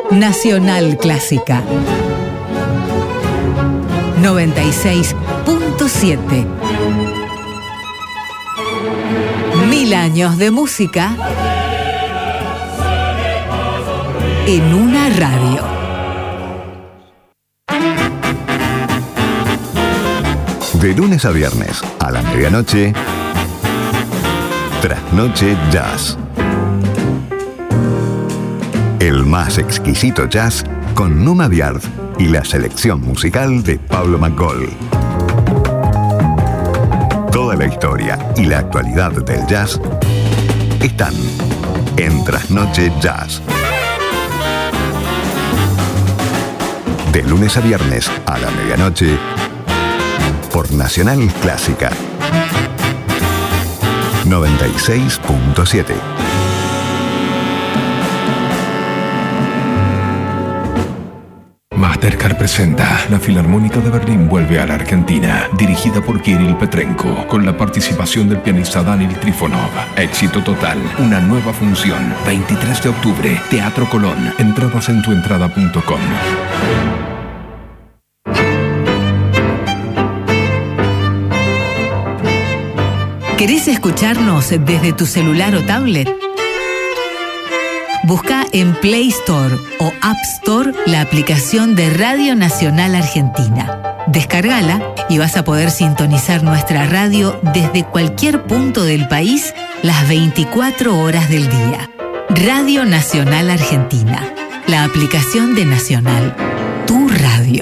Nacional Clásica 96.7. 1000 años de música en una radio. De lunes a viernes a la medianoche, Trasnoche Jazz. El más exquisito jazz con Numa Biard y la selección musical de Pablo McCall. Toda la historia y la actualidad del jazz están en Trasnoche Jazz. De lunes a viernes a la medianoche por Nacional Clásica 96.7. Mastercard presenta La Filarmónica de Berlín vuelve a la Argentina, dirigida por Kirill Petrenko, con la participación del pianista Daniel Trifonov. Éxito total, una nueva función, 23 de octubre, Teatro Colón. Entradas en tuentrada.com. ¿Querés escucharnos desde tu celular o tablet? Busca en Play Store o App Store la aplicación de Radio Nacional Argentina. Descárgala y vas a poder sintonizar nuestra radio desde cualquier punto del país las 24 horas del día. Radio Nacional Argentina, la aplicación de Nacional, tu radio.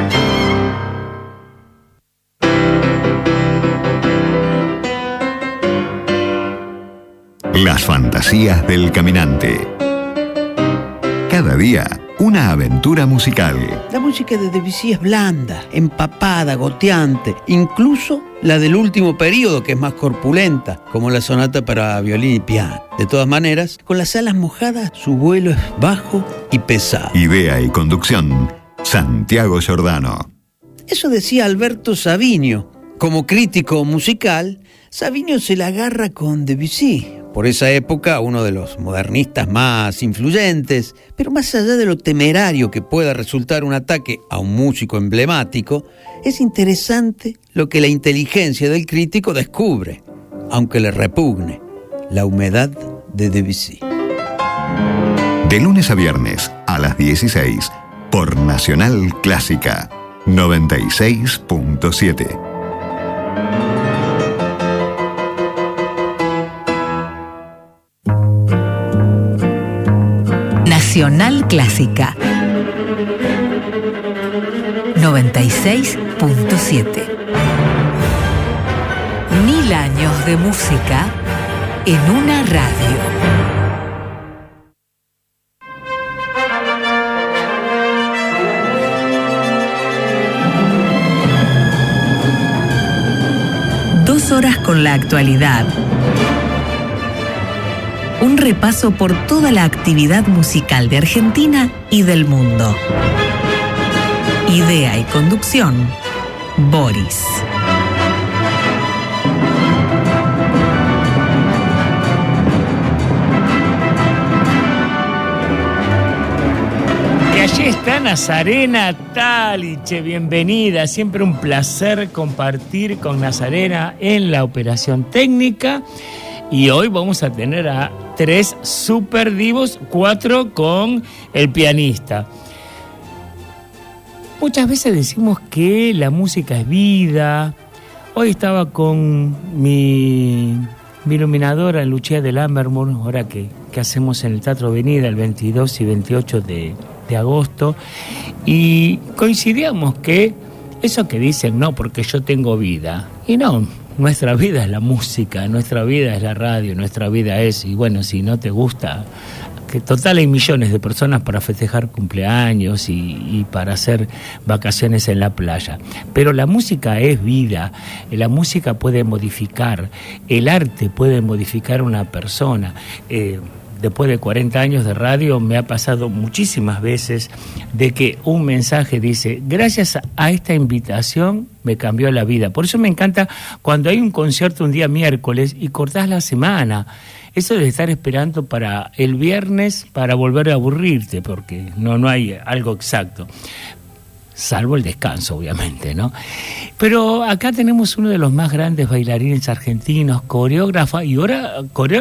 Las fantasías del caminante. Cada día, una aventura musical. La música de Debussy es blanda, empapada, goteante, incluso la del último periodo, que es más corpulenta, como la sonata para violín y piano. De todas maneras, con las alas mojadas, su vuelo es bajo y pesado. Idea y conducción, Santiago Giordano. Eso decía Alberto Savinio. Como crítico musical, Savinio se la agarra con Debussy. Por esa época, uno de los modernistas más influyentes, pero más allá de lo temerario que pueda resultar un ataque a un músico emblemático, es interesante lo que la inteligencia del crítico descubre, aunque le repugne, la humedad de Debussy. De lunes a viernes a las 16 por Nacional Clásica 96.7. Nacional Clásica 96.7. 1000 años de música en una radio. Dos horas con la actualidad. Un repaso por toda la actividad musical de Argentina y del mundo. Idea y conducción, Boris. Y allí está Nazarena Taliche, bienvenida. Siempre un placer compartir con Nazarena en la operación técnica. Y hoy vamos a tener a 3 super divos, 4 con el pianista. Muchas veces decimos que la música es vida. Hoy estaba con mi iluminadora Lucía de Lammermoor, ahora que hacemos en el Teatro Avenida el 22 y 28 de agosto, y coincidíamos que eso que dicen, no, porque yo tengo vida, y no. Nuestra vida es la música, nuestra vida es la radio, nuestra vida es, y bueno, si no te gusta, que total hay millones de personas para festejar cumpleaños y para hacer vacaciones en la playa. Pero la música es vida, la música puede modificar, el arte puede modificar a una persona. Después de 40 años de radio me ha pasado muchísimas veces de que un mensaje dice, gracias a esta invitación me cambió la vida. Por eso me encanta cuando hay un concierto un día miércoles y cortás la semana. eso de estar esperando para el viernes para volver a aburrirte, porque no hay algo exacto. Salvo el descanso, obviamente, ¿no? Pero acá tenemos uno de los más grandes bailarines argentinos, coreógrafo y ahora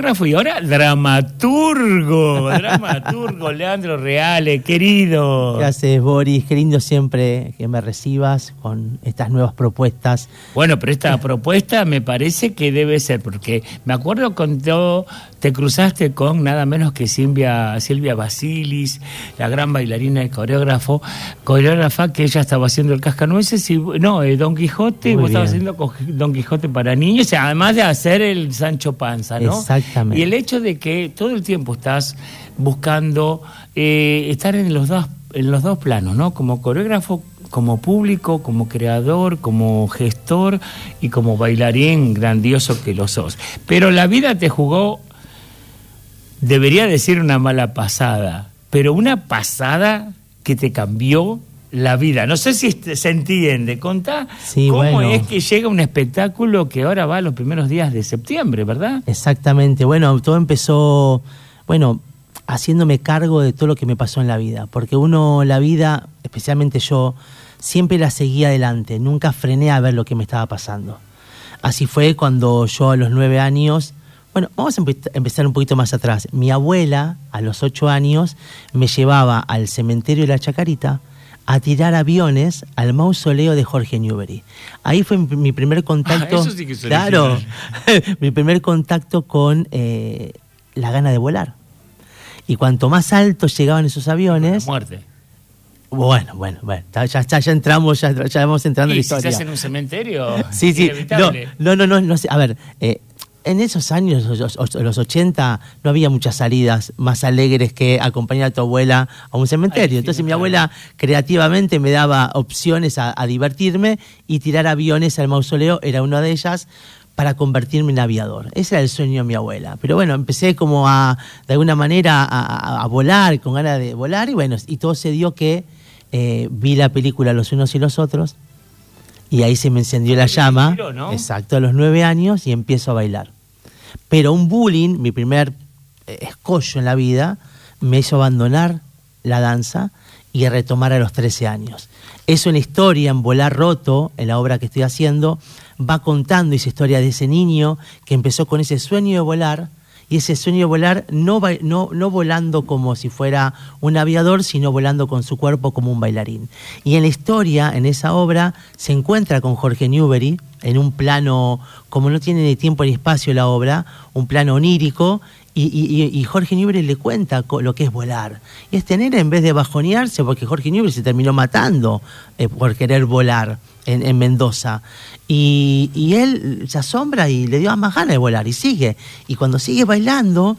dramaturgo, Leandro Reale, querido. Gracias, Boris, qué lindo siempre que me recibas con estas nuevas propuestas. Bueno, pero esta propuesta me parece que debe ser, porque me acuerdo cuando te cruzaste con nada menos que Silvia Basilis, la gran bailarina y coreógrafa, que ella estaba haciendo el Cascanueces Don Quijote, vos estabas haciendo Don Quijote para niños, además de hacer el Sancho Panza, ¿no? Exactamente. Y el hecho de que todo el tiempo estás buscando estar en los dos planos, ¿no? Como coreógrafo, como público, como creador, como gestor y como bailarín grandioso que lo sos. Pero la vida te jugó, debería decir una mala pasada, pero una pasada que te cambió la vida. No sé si se entiende. Contá cómo es que llega un espectáculo que ahora va a los primeros días de septiembre, ¿verdad? Exactamente. Bueno, todo empezó, haciéndome cargo de todo lo que me pasó en la vida. Porque la vida, especialmente yo, siempre la seguía adelante. Nunca frené a ver lo que me estaba pasando. Así fue cuando yo a los 9 años... Bueno, vamos a empezar un poquito más atrás. Mi abuela, a los 8 años, me llevaba al cementerio de la Chacarita a tirar aviones al mausoleo de Jorge Newbery. Ahí fue mi primer contacto. Eso sí que es claro, mi primer contacto con la gana de volar. Y cuanto más alto llegaban esos aviones... La muerte. Bueno, ya entramos, ya vamos entrando en la historia. ¿Y si estás en un cementerio? Sí. Inevitable. No sé. A ver, en esos años, los 80, no había muchas salidas más alegres que acompañar a tu abuela a un cementerio. Entonces mi abuela creativamente me daba opciones a divertirme, y tirar aviones al mausoleo era una de ellas, para convertirme en aviador. Ese era el sueño de mi abuela. Pero bueno, empecé como de alguna manera a volar, con ganas de volar, y todo se dio que vi la película Los unos y los otros, y ahí se me encendió la llama, ¿no? Exacto, a los 9 años, y empiezo a bailar. Pero un bullying, mi primer escollo en la vida, me hizo abandonar la danza y retomar a los 13 años. Eso en la historia, en Volar Roto, en la obra que estoy haciendo, va contando esa historia de ese niño que empezó con ese sueño de volar, y ese sueño de volar no volando como si fuera un aviador, sino volando con su cuerpo como un bailarín. Y en la historia, en esa obra, se encuentra con Jorge Newbery en un plano, como no tiene ni tiempo ni espacio la obra, un plano onírico, y Jorge Newbery le cuenta lo que es volar. Y este nene, en vez de bajonearse, porque Jorge Newbery se terminó matando por querer volar en Mendoza, y él se asombra y le dio más ganas de volar, y sigue. Y cuando sigue bailando,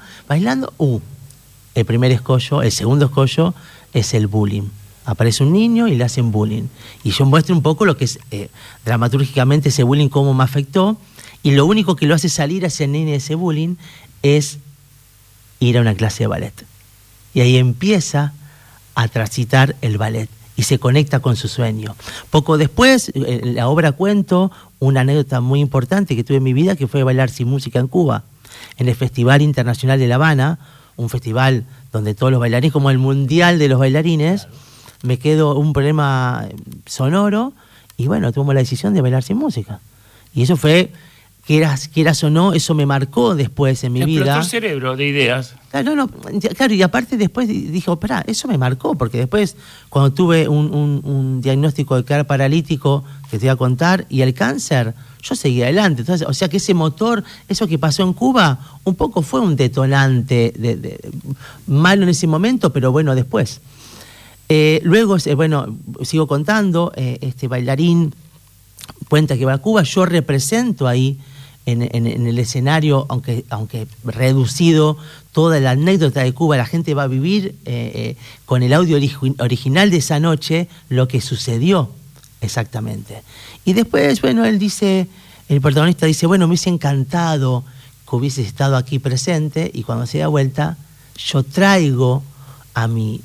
el primer escollo, el segundo escollo es el bullying. Aparece un niño y le hacen bullying. Y yo muestro un poco lo que es dramatúrgicamente ese bullying, cómo me afectó, y lo único que lo hace salir a ese nene de ese bullying es ir a una clase de ballet. Y ahí empieza a transitar el ballet y se conecta con su sueño. Poco después, en la obra cuento una anécdota muy importante que tuve en mi vida, que fue bailar sin música en Cuba, en el Festival Internacional de La Habana, un festival donde todos los bailarines, como el Mundial de los Bailarines, me quedó un problema sonoro, y tomo la decisión de bailar sin música. Y eso fue, quieras o no, eso me marcó después en mi vida. Explotó el cerebro de ideas. Claro, y aparte después dije, eso me marcó, porque después, cuando tuve un diagnóstico de quedar paralítico, que te voy a contar, y el cáncer, yo seguí adelante. Entonces, o sea que ese motor, eso que pasó en Cuba, un poco fue un detonante malo en ese momento, pero bueno, después. Luego, sigo contando, este bailarín cuenta que va a Cuba, yo represento ahí en el escenario, aunque reducido, toda la anécdota de Cuba. La gente va a vivir con el audio original de esa noche lo que sucedió exactamente. Y después, él dice, el protagonista dice, me hubiese encantado que hubieses estado aquí presente, y cuando se da vuelta, yo traigo a mi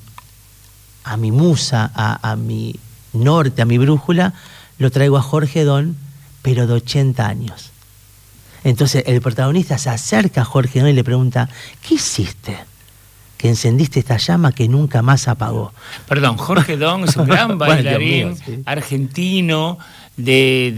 musa, a mi norte, a mi brújula, lo traigo a Jorge Don, pero de 80 años. Entonces el protagonista se acerca a Jorge Don y le pregunta, ¿qué hiciste? Que encendiste esta llama que nunca más apagó. Perdón, Jorge Don es un gran bailarín Bueno, Dios mío, sí. argentino del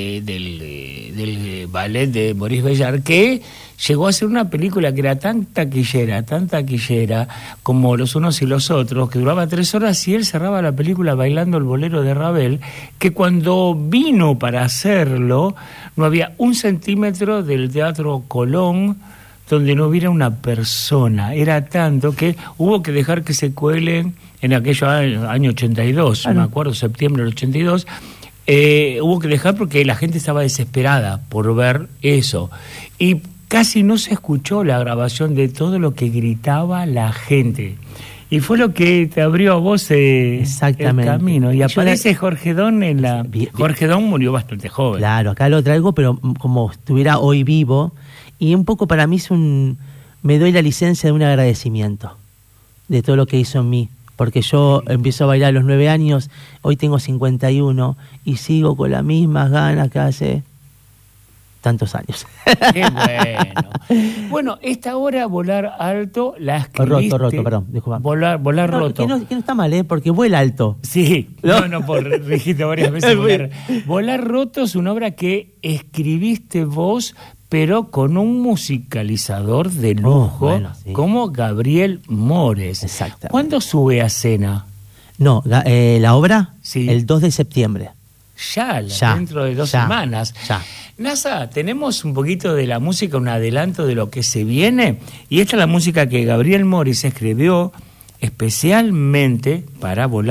ballet de Maurice Béjart, que llegó a hacer una película que era tan taquillera como Los unos y los otros, que duraba 3 horas, y él cerraba la película bailando el bolero de Ravel, que cuando vino para hacerlo no había 1 centímetro del Teatro Colón donde no hubiera una persona. Era tanto que hubo que dejar que se cuele en aquello año 82, Claro. me acuerdo, septiembre del 82, hubo que dejar porque la gente estaba desesperada por ver eso. Y casi no se escuchó la grabación de todo lo que gritaba la gente. Y fue lo que te abrió a vos el camino. Y aparece Jorge Don en la... Jorge Don murió bastante joven. Claro, acá lo traigo, pero como estuviera hoy vivo, y un poco para mí me doy la licencia de un agradecimiento de todo lo que hizo en mí, porque yo empiezo a bailar a los 9 años, hoy tengo 51 y sigo con las mismas ganas que hace tantos años. Qué bueno. Bueno, esta hora Volar Alto la escribiste... Roto, perdón, disculpa. Volar Roto. Que no está mal, porque vuela alto. Sí, no, dijiste varias veces volar. Volar Roto es una obra que escribiste vos, pero con un musicalizador de lujo, sí, como Gabriel Mores. Exactamente. ¿Cuándo sube a escena? No, la obra, sí, el 2 de septiembre. Ya, dentro de 2 semanas. Ya. NASA, tenemos un poquito de la música, un adelanto de lo que se viene, y esta es la música que Gabriel Mores escribió especialmente para Volar